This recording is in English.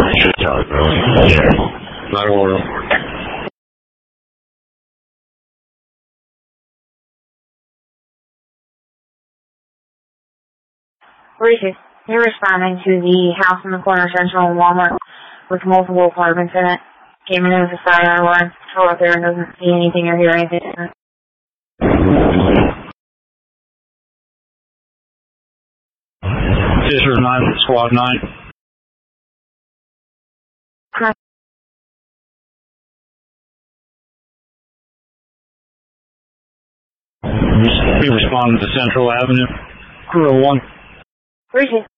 911. Richard, you're responding to the house in the corner of Central and Walmart with multiple apartments in it. Came in with a fire alarm. Go up there and doesn't see anything or hear anything. Fisher 9, Squad 9. Huh. We responded to Central Avenue. Crew 1. Richard,